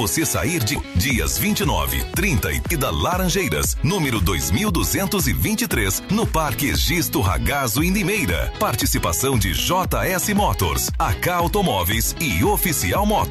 você sair de dias 29, 30 e da Laranjeiras, número 2223, no Parque Egisto Ragazzo, em Limeira. Participação de JS Motors, AK Automóveis e Oficial Motos.